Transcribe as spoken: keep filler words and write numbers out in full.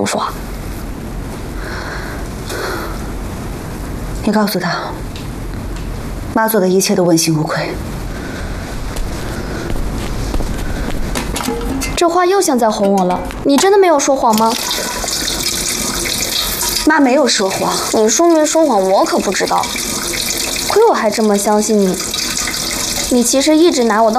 胡说。 你告诉他，妈做的一切都问心无愧。 这话又像在哄我了。你真的没有说谎吗？ 妈没有说谎。 你说没说谎，我可不知道。亏我还这么相信你。你其实一直拿我当